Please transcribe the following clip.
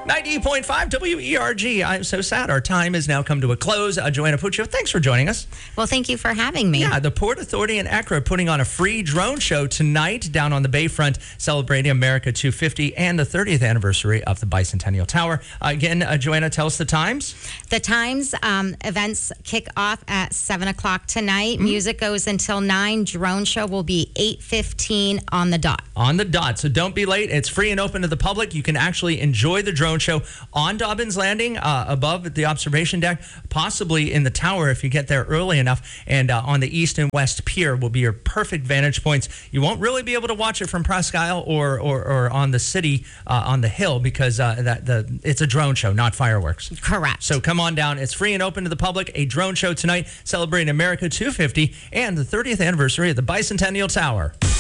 90.5 WERG. I'm so sad. Our time has now come to a close. Joanna Puccio, thanks for joining us. Well, thank you for having me. Yeah, the Port Authority in Accra putting on a free drone show tonight down on the Bayfront, celebrating America 250 and the 30th anniversary of the Bicentennial Tower. Again, Joanna, tell us the times. The times, events kick off at 7 o'clock tonight. Music goes until 9. Drone show will be 8:15 on the dot. On the dot. So don't be late. It's free and open to the public. You can actually enjoy the drone show on Dobbins Landing, above the observation deck, possibly in the tower if you get there early enough, and on the east and west pier will be your perfect vantage points. You won't really be able to watch it from Presque Isle or on the city on the hill because it's a drone show, not fireworks. Correct. So come on down. It's free and open to the public. A drone show tonight celebrating America 250 and the 30th anniversary of the Bicentennial Tower.